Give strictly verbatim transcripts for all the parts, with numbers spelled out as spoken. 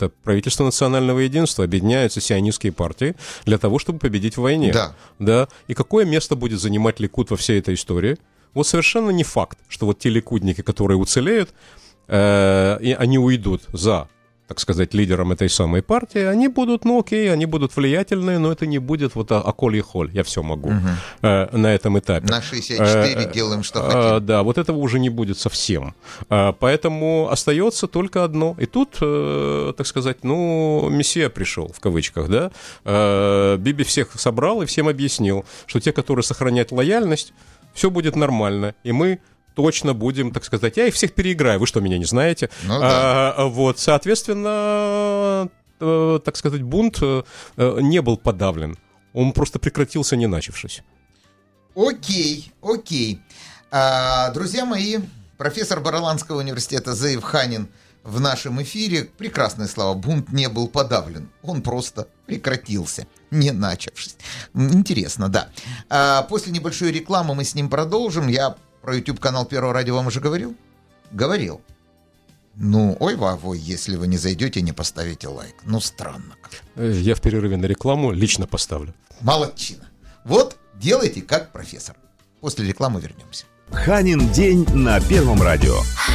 Это правительство национального единства, объединяются сионистские партии для того, чтобы победить в войне. Да. Да. И какое место будет занимать Ликуд во всей этой истории? Вот совершенно не факт, что вот те ликудники, которые уцелеют, э, и они уйдут за, так сказать, лидером этой самой партии, они будут, ну окей, они будут влиятельные, но это не будет вот аколь и холь, я все могу угу. э, на этом этапе. На шестьдесят четыре э, делаем, что хотим. Э, да, вот этого уже не будет совсем. Э, поэтому остается только одно. И тут, э, так сказать, ну, мессия пришел, в кавычках, да. Э, Биби всех собрал и всем объяснил, что те, которые сохраняют лояльность, все будет нормально, и мы точно будем, так сказать, я их всех переиграю, вы что, меня не знаете? Ну, да. а, вот, соответственно, э, так сказать, бунт э, не был подавлен, он просто прекратился, не начавшись. Окей, окей. А, друзья мои, профессор Бараланского университета Зеев Ханин в нашем эфире. Прекрасные слова. Бунт не был подавлен, он просто прекратился, не начавшись. Интересно, да. А, после небольшой рекламы мы с ним продолжим. Я про YouTube-канал Первого радио вам уже говорил? Говорил. Ну, ой, вовой, если вы не зайдете, не поставите лайк. Ну, странно. Я в перерыве на рекламу лично поставлю. Молодчина. Вот, делайте как профессор. После рекламы вернемся. Ханин день на Первом радио.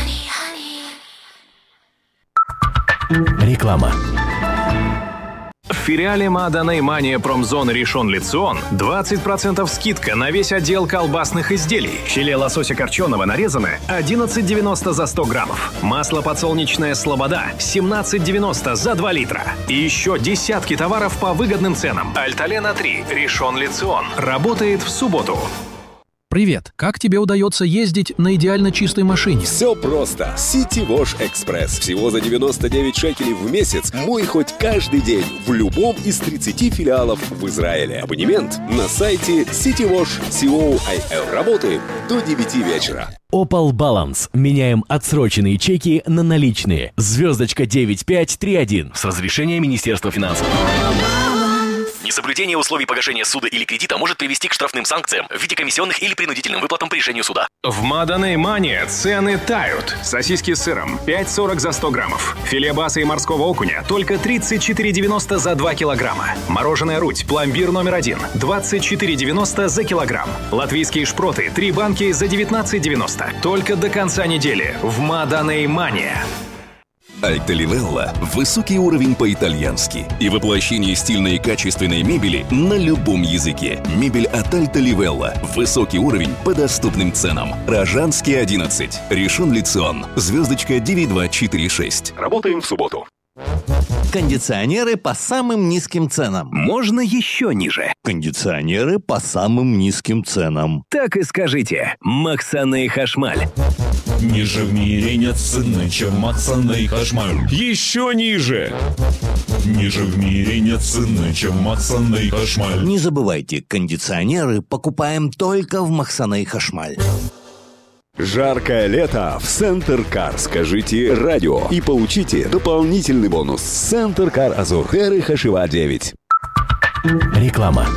Реклама. В филиале Маданей Мания Промзоны Ришон Лицион двадцать процентов скидка на весь отдел колбасных изделий. Филе лосося копченого нарезанное одиннадцать девяносто за сто граммов. Масло подсолнечное Слобода семнадцать девяносто за два литра. И еще десятки товаров по выгодным ценам. Альталена три Ришон Лицион работает в субботу. Привет! Как тебе удается ездить на идеально чистой машине? Все просто. City Wash Express. Всего за девяносто девять шекелей в месяц. Мой хоть каждый день в любом из тридцати филиалов в Израиле. Абонемент на сайте citywash точка co. Работает до девяти вечера. Opal Balance. Меняем отсроченные чеки на наличные. Звездочка девять пять три один. С разрешения Министерства финансов. Несоблюдение условий погашения суда или кредита может привести к штрафным санкциям в виде комиссионных или принудительным выплатам по решению суда. В Маданей Мания цены тают. Сосиски с сыром пять сорок за сто граммов. Филе баса и морского окуня только тридцать четыре девяносто за два килограмма. Мороженое Руть, пломбир номер один двадцать четыре девяносто за килограмм. Латвийские шпроты три банки за девятнадцать девяносто. Только до конца недели в Маданей Мания. Альта Ливелла – высокий уровень по-итальянски и воплощение стильной и качественной мебели на любом языке. Мебель от Альта Ливелла – высокий уровень по доступным ценам. Рожанский одиннадцать, Ришон Лицион, звездочка девять два четыре шесть. Работаем в субботу. Кондиционеры по самым низким ценам. Можно еще ниже. Кондиционеры по самым низким ценам. Так и скажите. Махсаней Хашмаль. Ниже в мире нет цены, чем Махсаней Хашмаль. Еще ниже. Ниже в мире нет цены, чем Махсаней Хашмаль. Не забывайте, кондиционеры покупаем только в Махсаней Хашмаль. Жаркое лето в Центр Кар. Скажите радио и получите дополнительный бонус. Центр Кар Азур. Хэры Хашива девять. Реклама.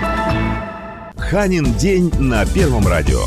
Ханин день на Первом радио.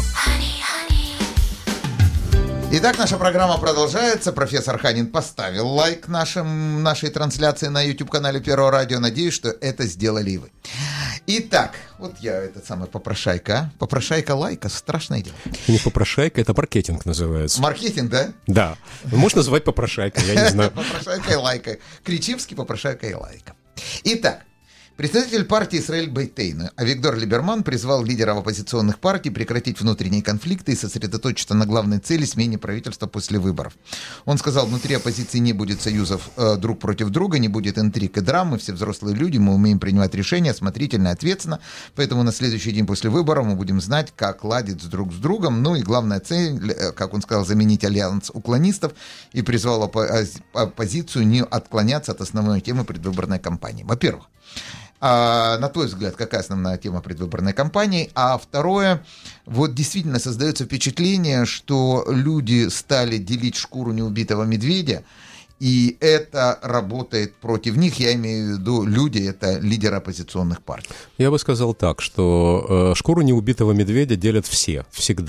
Итак, наша программа продолжается. Профессор Ханин поставил лайк нашим, нашей трансляции на YouTube-канале Первого радио. Надеюсь, что это сделали и вы. Итак, вот я этот самый попрошайка, а? Попрошайка лайка, страшное дело. Не попрошайка, это маркетинг называется. Маркетинг, да? Да. Можно назвать попрошайкой, я не знаю. Попрошайка и лайка. Кричевский, попрошайка и лайка. Итак. Представитель партии Исраэль Бейтейну Авигдор Либерман призвал лидеров оппозиционных партий прекратить внутренние конфликты и сосредоточиться на главной цели смене правительства после выборов. Он сказал, внутри оппозиции не будет союзов э, друг против друга, не будет интриг и драм, мы все взрослые люди, мы умеем принимать решения осмотрительно и ответственно, поэтому на следующий день после выборов мы будем знать, как ладить друг с другом. Ну и главная цель, как он сказал, заменить альянс уклонистов, и призвал оппози- оппозицию не отклоняться от основной темы предвыборной кампании. Во-первых, А, на твой взгляд, какая основная тема предвыборной кампании? А второе, вот действительно создается впечатление, что люди стали делить шкуру неубитого медведя, и это работает против них, я имею в виду люди, это лидеры оппозиционных партий. Я бы сказал так, что э, шкуру неубитого медведя делят все, всегда.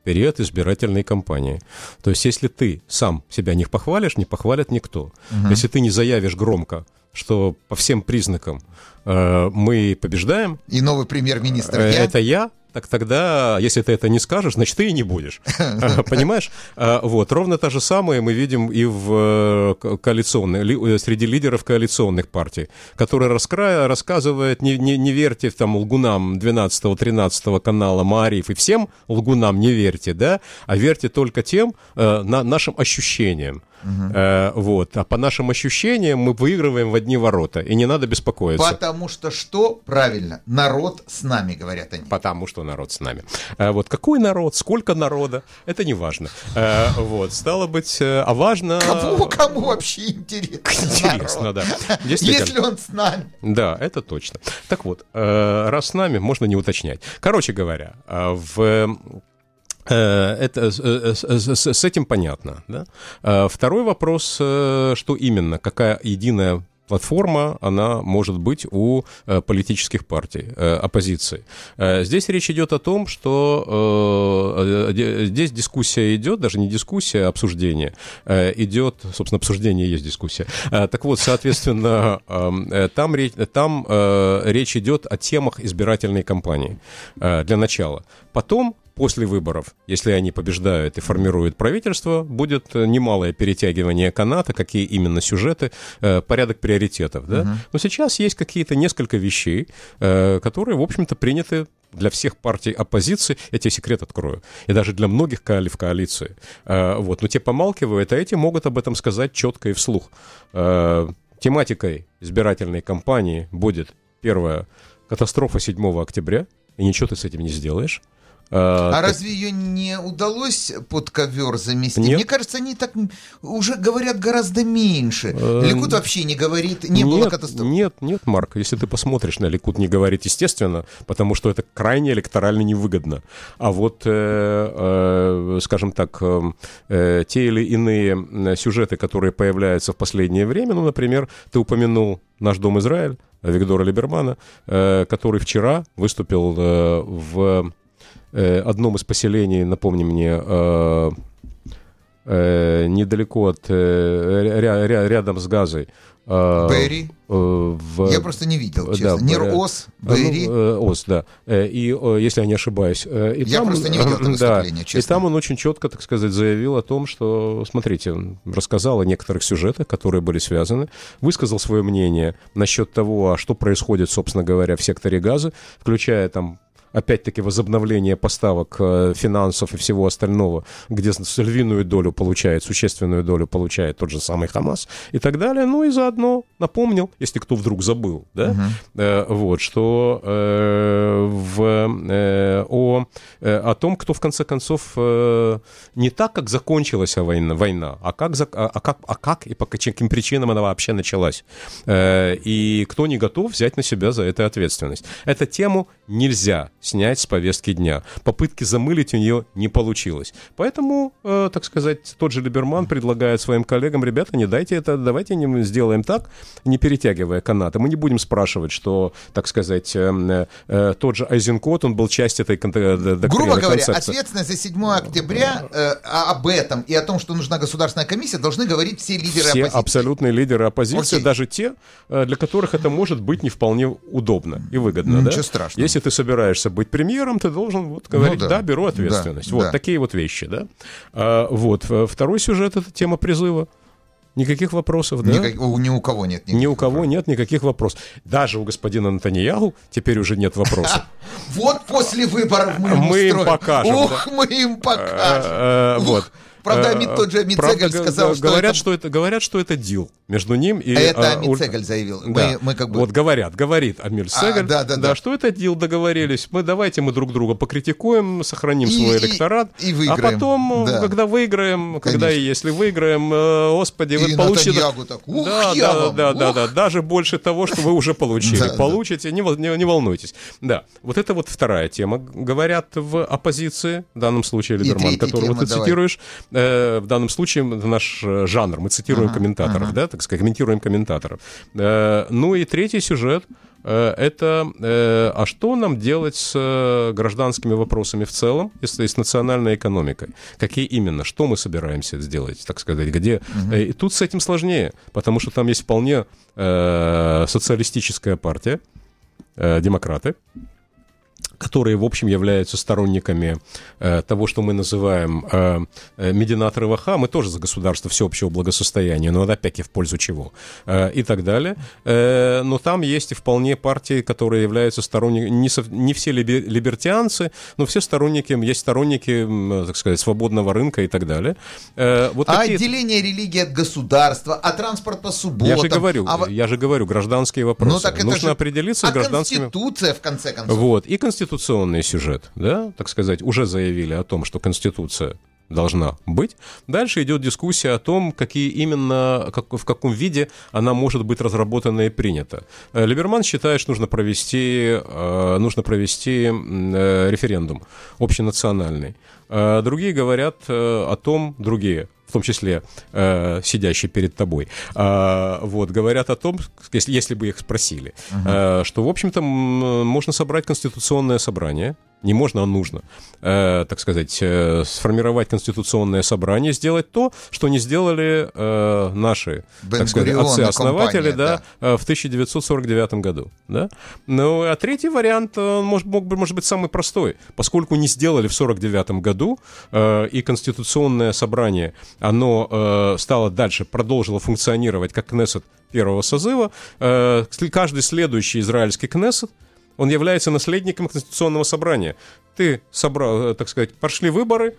период избирательной кампании. То есть, если ты сам себя не похвалишь, не похвалит никто. Угу. Если ты не заявишь громко, что по всем признакам э, мы побеждаем... И новый премьер-министр э, я? Это я. Так тогда, если ты это не скажешь, значит, ты и не будешь. Понимаешь? Вот. Ровно то же самое мы видим и в коалиционных, среди лидеров коалиционных партий, которые раскра... рассказывают, не, не, не верьте там лгунам двенадцатого-тринадцатого канала Маариев и всем лгунам не верьте, да, а верьте только тем э, на, нашим ощущениям. Uh-huh. Э, вот. А по нашим ощущениям мы выигрываем в одни ворота, и не надо беспокоиться. Потому что что? Правильно, народ с нами, говорят они. Потому что народ с нами. Э, вот какой народ, сколько народа, это не важно. Э, вот. Стало быть, э, а важно... Кому, кому вообще интересно? Интересно, да. Если он с нами. Да, это точно. Так вот, э, раз с нами, можно не уточнять. Короче говоря, в... Это, с, с, с этим понятно. Да? Второй вопрос, что именно, какая единая платформа, она может быть у э, политических партий, э, оппозиции. Э, здесь речь идет о том, что э, э, здесь дискуссия идет, даже не дискуссия, а обсуждение. Э, идет, собственно, обсуждение есть дискуссия. Э, так вот, соответственно, э, там, речь, там э, речь идет о темах избирательной кампании э, для начала. Потом, после выборов, если они побеждают и формируют правительство, будет немалое перетягивание каната, какие именно сюжеты, э, порядок приоритетов. Да? Uh-huh. Но сейчас есть какие-то несколько вещей, э, которые, в общем-то, приняты для всех партий оппозиции. Я тебе секрет открою. И даже для многих коали в коалиции. Э, вот. Но те помалкивают, а эти могут об этом сказать четко и вслух. Э, тематикой избирательной кампании будет, первое, катастрофа седьмого октября, и ничего ты с этим не сделаешь. А, а так... разве ее не удалось под ковер замести? Нет. Мне кажется, они так уже говорят гораздо меньше. Ликуд вообще не говорит, не нет, было катастрофы. Нет, нет, Марк, если ты посмотришь на Ликуд, не говорит, естественно, потому что это крайне электорально невыгодно. А вот, э, э, скажем так, э, те или иные сюжеты, которые появляются в последнее время, ну, например, ты упомянул «Наш дом Израиль» Авигдора Либермана, э, который вчера выступил э, в... одном из поселений, напомни мне, э, э, недалеко от, э, ря, ря, рядом с Газой. Э, Бэри? Э, в, Я просто не видел, честно. Да, Нир-Оз, Бэри? Ну, э, Оз, да. И, э, если я не ошибаюсь. И я там, просто не видел это выступление, да, честно. И там он очень четко, так сказать, заявил о том, что, смотрите, он рассказал о некоторых сюжетах, которые были связаны, высказал свое мнение насчет того, а что происходит, собственно говоря, в секторе Газа, включая там опять-таки возобновление поставок э, финансов и всего остального, где львиную долю получает, существенную долю получает тот же самый Хамас и так далее. Ну и заодно напомнил, если кто вдруг забыл, да, uh-huh. э, вот, что э, в, э, о, э, о том, кто в конце концов э, не так, как закончилась война, война а, как, а, а, как, а как и по каким причинам она вообще началась. Э, и кто не готов взять на себя за это ответственность. Эту тему нельзя снять с повестки дня. Попытки замылить у нее не получилось. Поэтому, э, так сказать, тот же Либерман предлагает своим коллегам: ребята, не дайте это, давайте не сделаем так, не перетягивая канаты. Мы не будем спрашивать, что, так сказать, э, э, тот же Айзенкот, он был частью этой доктрины. Грубо говоря, ответственность за седьмое октября, э, об этом и о том, что нужна государственная комиссия, должны говорить все лидеры все оппозиции. Абсолютные лидеры оппозиции, Окей. даже те, для которых это может быть не вполне удобно и выгодно. Ничего да? страшного. Если ты собираешься быть премьером, ты должен вот говорить: ну, да. да, беру ответственность. Да, вот да. такие вот вещи, да. А, вот второй сюжет — это тема призыва. Никаких вопросов, да? Никак, у, ни у кого нет никаких Ни у кого вопросов. нет никаких вопросов. Даже у господина Нетаньяху теперь уже нет вопросов. Вот после выборов мы им покажем. Ух, мы им покажем. Вот. Правда, тот же Амицегель сказал, что говорят, это... что это говорят, что это дил между ним и. А это а, Амицегель заявил. Да. Мы, мы как бы... Вот говорят, говорит Амицегель, а, да, да, да, да. что это дил, договорились. Мы давайте мы друг друга покритикуем, сохраним и, свой электорат, и, и выиграем. А потом, да. когда выиграем, Конечно. когда и если выиграем, э, господи, и вы получите. Так, ух, да, я да, вам, да, ух. да, да, даже больше того, что вы уже получили, да, получите, не, не, не волнуйтесь. Да, вот это вот вторая тема. Говорят в оппозиции, в данном случае Либерман, которого ты давай. цитируешь, э, в данном случае наш жанр, мы цитируем uh-huh, комментаторов, uh-huh. да, так сказать, комментируем комментаторов. Э, ну и третий сюжет э, – это э, а что нам делать с э, гражданскими вопросами в целом, и с, и с национальной экономикой? Какие именно? Что мы собираемся сделать, так сказать, где? Uh-huh. Э, и тут с этим сложнее, потому что там есть вполне э, социалистическая партия, э, демократы, которые, в общем, являются сторонниками э, того, что мы называем э, э, мединаторы ВАХА. Мы тоже за государство всеобщего благосостояния, но опять-таки в пользу чего? Э, и так далее. Э, но там есть и вполне партии, которые являются сторонниками, не, со, не все либер, либертианцы, но все сторонники, есть сторонники, э, так сказать, свободного рынка и так далее. Э, вот а такие... отделение религии от государства, а транспорт по субботам? Я же говорю, а... я же говорю, гражданские вопросы. Ну, так это Нужно же... определиться а с гражданскими... Конституция, в конце концов. Вот, и конституционный сюжет, да, так сказать, уже заявили о том, что Конституция должна быть. Дальше идет дискуссия о том, какие именно, как, в каком виде она может быть разработана и принята. Либерман считает, что нужно провести, нужно провести референдум общенациональный. Другие говорят о том, другие, в том числе э, сидящие перед тобой, э, вот, говорят о том, если, если бы их спросили, uh-huh. э, что, в общем-то, м- можно собрать конституционное собрание, не можно, а нужно, э, так сказать, э, сформировать конституционное собрание, сделать то, что не сделали э, наши, так сказать, отцы-основатели, да, да. в тысяча девятьсот сорок девятом году. Да? Ну, а третий вариант может, мог бы, может быть самый простой, поскольку не сделали в сорок девятом году, э, и конституционное собрание, оно э, стало дальше, продолжило функционировать как Кнессет первого созыва, э, каждый следующий израильский Кнессет, он является наследником Конституционного собрания. Ты собрал, так сказать, прошли выборы,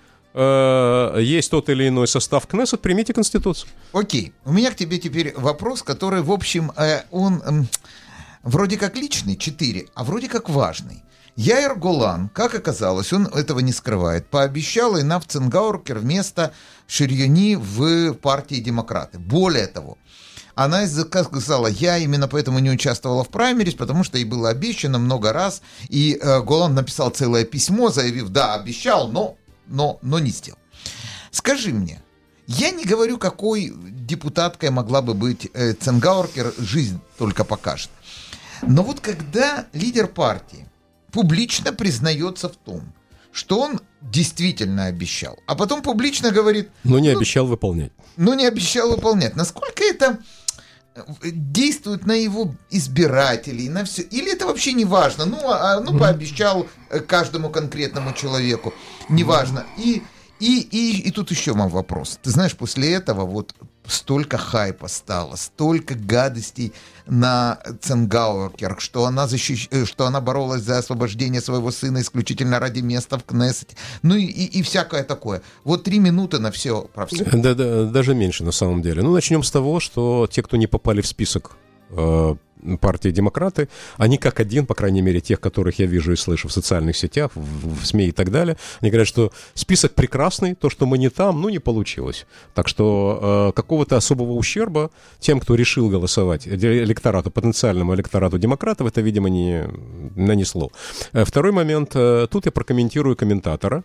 э, есть тот или иной состав Кнессет, примите Конституцию. Окей, у меня к тебе теперь вопрос, который, в общем, э, он э, вроде как личный, четыре, а вроде как важный. Яир Голан, как оказалось, он этого не скрывает, пообещал Эйнав Цингауркер вместо Ширьони в партии демократы. Более того, она сказала, я именно поэтому не участвовала в праймерис, потому что ей было обещано много раз, и э, Голан написал целое письмо, заявив, да, обещал, но, но, но не сделал. Скажи мне, я не говорю, какой депутаткой могла бы быть э, Цингауркер, жизнь только покажет. Но вот когда лидер партии публично признается в том, что он действительно обещал, а потом публично говорит... Но не ну, обещал выполнять. Ну, не обещал выполнять. Насколько это действует на его избирателей, на все? Или это вообще не важно? Ну, а, ну пообещал каждому конкретному человеку. Неважно. И, и, и, и тут еще мой вопрос. Ты знаешь, после этого вот столько хайпа стало, столько гадостей на Цингауркер, что она, защищ... что она боролась за освобождение своего сына исключительно ради места в Кнессете. Ну и, и, и всякое такое. Вот три минуты на все про все. Да, да, даже меньше на самом деле. Ну, начнем с того, что те, кто не попали в список э, партии демократы, они как один, по крайней мере, тех, которых я вижу и слышу в социальных сетях, в, в СМИ и так далее, они говорят, что список прекрасный, то, что мы не там, ну, не получилось. Так что э, какого-то особого ущерба тем, кто решил голосовать, электорату, потенциальному электорату демократов, это, видимо, не нанесло. Второй момент, э, тут я прокомментирую комментатора,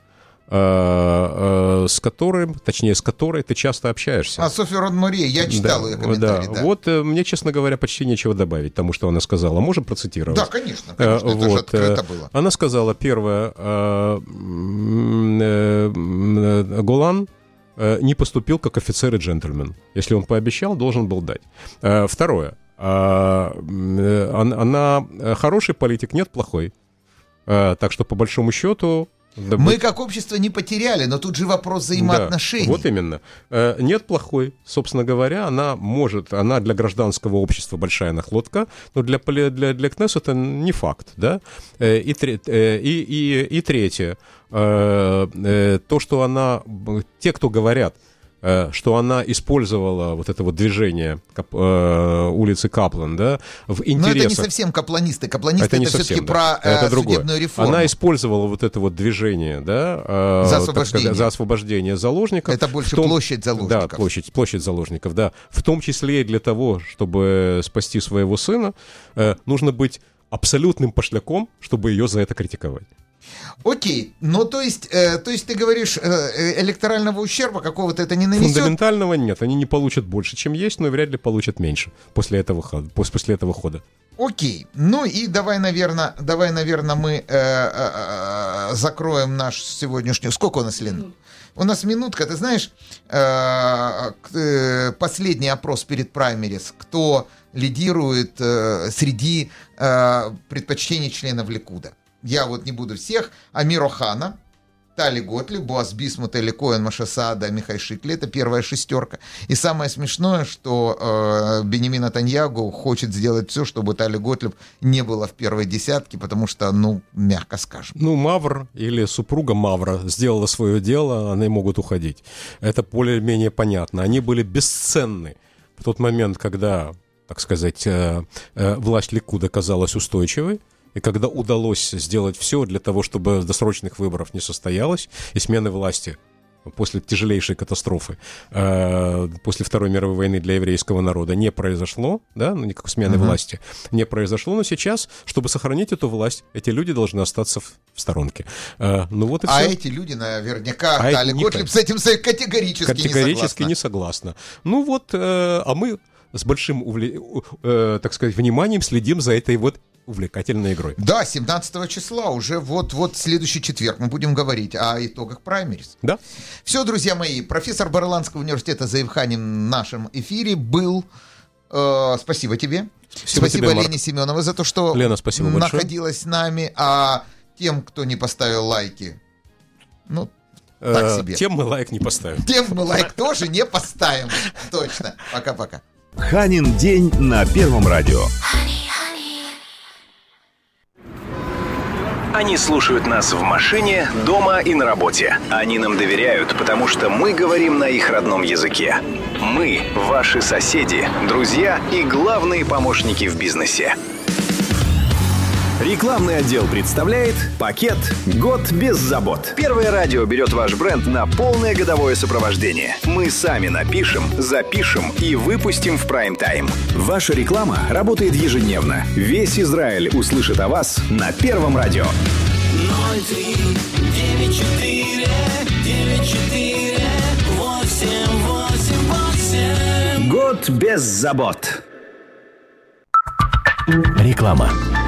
с которым, точнее, с которой ты часто общаешься. А Софья Род-Морье, я читал да, ее комментарий. Да. Да. Вот мне, честно говоря, почти нечего добавить тому, что она сказала. Можем процитировать? Да, конечно, конечно, это вот. же открыто было. Она сказала, первое, Голан не поступил как офицер и джентльмен. Если он пообещал, должен был дать. Второе, она хороший политик, нет, плохой. Так что, по большому счету, Да мы как общество не потеряли, но тут же вопрос взаимоотношений. Да, вот именно. Нет плохой, собственно говоря, она может, она для гражданского общества большая нахлодка, но для, для, для Кнессета не факт, да. И, и, и, и третье, то, что она, те, кто говорят, что она использовала вот это вот движение Кап, э, улицы Каплан, да, в интересах... Но это не совсем капланисты. Капланисты это, это совсем, все-таки да. про это э, судебную реформу. Она использовала вот это вот движение, да, э, за, освобождение. Сказать, за освобождение заложников. Это больше том, площадь заложников. Да, площадь, площадь заложников, да. В том числе и для того, чтобы спасти своего сына, э, нужно быть абсолютным пошляком, чтобы ее за это критиковать. Окей, ну то есть, э, то есть ты говоришь, э, электорального ущерба какого-то это не нанесет? Фундаментального нет, они не получат больше, чем есть, но и вряд ли получат меньше после этого, после этого хода. Окей, ну и давай, наверное, давай, наверное, мы э, э, э, закроем наш сегодняшний... Сколько у нас, Лена? У нас минутка, ты знаешь, э, э, последний опрос перед праймерис, кто лидирует э, среди э, предпочтений членов Ликуда. Я вот не буду всех. Амир Охана, Тали Готлиб, Боаз Бисмут, Эли Коэн, Маша Саада, Михай Шикли. Это первая шестерка. И самое смешное, что э, Беньямин Нетаньяху хочет сделать все, чтобы Тали Готлиб не было в первой десятке, потому что, ну, мягко скажем. Ну, Мавр или супруга Мавра сделала свое дело, они могут уходить. Это более-менее понятно. Они были бесценны в тот момент, когда, так сказать, э, э, власть Ликуда казалась устойчивой. И когда удалось сделать все для того, чтобы досрочных выборов не состоялось, и смены власти после тяжелейшей катастрофы, э, после Второй мировой войны для еврейского народа не произошло, да, ну, никакой смены uh-huh. власти не произошло, но сейчас, чтобы сохранить эту власть, эти люди должны остаться в, в сторонке. Э, ну, вот и а все. эти люди наверняка, а Тали Готлиб с этим категорически, категорически не согласна. не согласна. Ну вот, э, а мы с большим, увле... э, так сказать, вниманием следим за этой вот увлекательной игрой. Да, семнадцатого числа, уже вот-вот следующий четверг мы будем говорить о итогах праймерис. Да. Все, друзья мои, профессор Барландского университета Заив Ханин в нашем эфире был. Э, спасибо тебе. Спасибо, спасибо тебе, Лене Марк. Семеновой за то, что Лена, спасибо находилась с нами. А тем, кто не поставил лайки, ну, так э, себе. Тем мы лайк не поставим. Тем мы лайк тоже не поставим. Точно. Пока-пока. Ханин день на Первом радио. Они слушают нас в машине, дома и на работе. Они нам доверяют, потому что мы говорим на их родном языке. Мы – ваши соседи, друзья и главные помощники в бизнесе. Рекламный отдел представляет пакет «Год без забот». Первое радио берет ваш бренд на полное годовое сопровождение. Мы сами напишем, запишем и выпустим в прайм-тайм. Ваша реклама работает ежедневно. Весь Израиль услышит о вас на Первом радио. ноль три девять четыре девять четыре восемь восемь восемь. Год без забот. Реклама.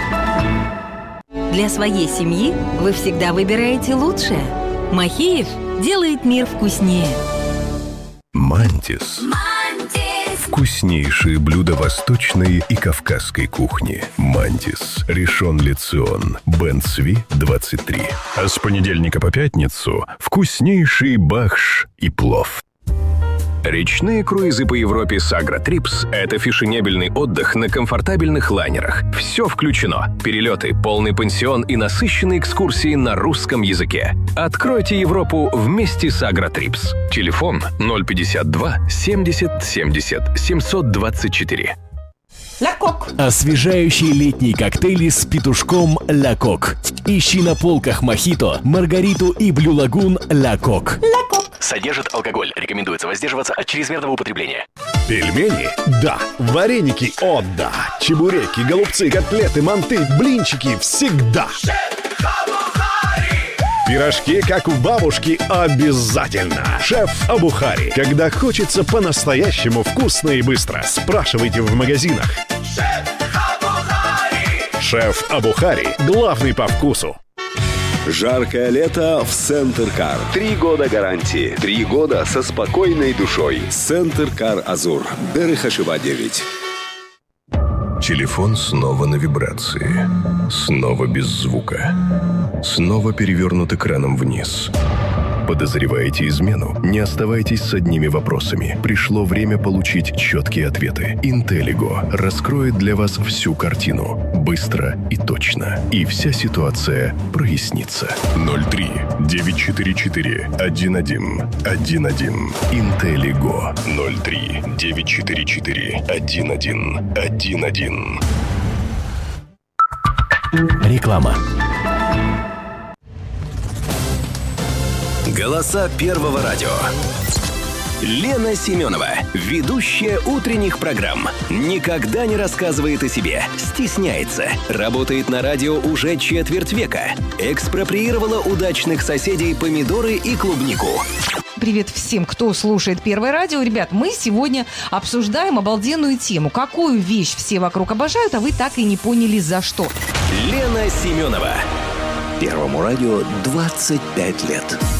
Для своей семьи вы всегда выбираете лучшее. Махеев делает мир вкуснее. Мантис. Вкуснейшие блюда восточной и кавказской кухни. Мантис. Ришон Ле-Цион. Бен Цви, двадцать три. А с понедельника по пятницу вкуснейший бахш и плов. Речные круизы по Европе с Агротрипс – это фешенебельный отдых на комфортабельных лайнерах. Все включено. Перелеты, полный пансион и насыщенные экскурсии на русском языке. Откройте Европу вместе с Агротрипс. Телефон ноль пятьдесят два семьдесят семьдесят семьсот двадцать четыре. Ля Кок. Освежающие летние коктейли с петушком Ля Кок. Ищи на полках Мохито, Маргариту и Блю Лагун Ля Кок. Ля Кок. Содержит алкоголь. Рекомендуется воздерживаться от чрезмерного употребления. Пельмени? Да. Вареники? О, да. Чебуреки, голубцы, котлеты, манты, блинчики всегда. Пирожки, как у бабушки, обязательно. Шеф Абухари. Когда хочется по-настоящему вкусно и быстро, спрашивайте в магазинах. Шеф Абухари. Главный по вкусу. Жаркое лето в Центр Кар. Три года гарантии. Три года со спокойной душой. Центр Кар Азур. Дерех Ашива девять. Телефон снова на вибрации. Снова без звука. Снова перевернут экраном вниз. Подозреваете измену? Не оставайтесь с одними вопросами. Пришло время получить четкие ответы. Интеллиго раскроет для вас всю картину. Быстро и точно. И вся ситуация прояснится. ноль три девять четыре четыре один один один один. Интеллиго. ноль три девять четыре четыре один один один один. Реклама. Голоса Первого радио. Лена Семенова, ведущая утренних программ, никогда не рассказывает о себе, стесняется, работает на радио уже четверть века, экспроприировала удачных соседей помидоры и клубнику. Привет всем, кто слушает Первое радио. Ребят, мы сегодня обсуждаем обалденную тему. Какую вещь все вокруг обожают, а вы так и не поняли за что. Лена Семенова. Первому радио двадцать пять лет.